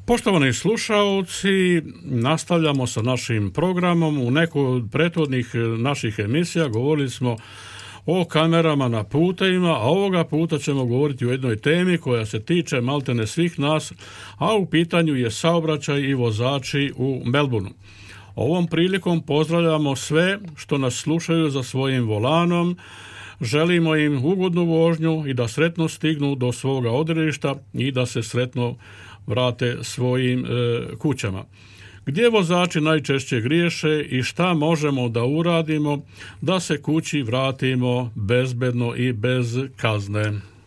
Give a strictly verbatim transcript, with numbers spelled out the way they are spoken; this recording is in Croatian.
Poštovani slušaoci, nastavljamo sa našim programom. U nekoj od prethodnih naših emisija govorili smo o kamerama na putevima, a ovoga puta ćemo govoriti o jednoj temi koja se tiče maltene svih nas, a u pitanju je saobraćaj i vozači u Melbourneu. Ovom prilikom pozdravljamo sve što nas slušaju za svojim volanom. Želimo im ugodnu vožnju i da sretno stignu do svoga odredišta i da se sretno vrate svojim e, kućama. Gdje vozači najčešće griješe i šta možemo da uradimo da se kući vratimo bezbedno i bez kazne?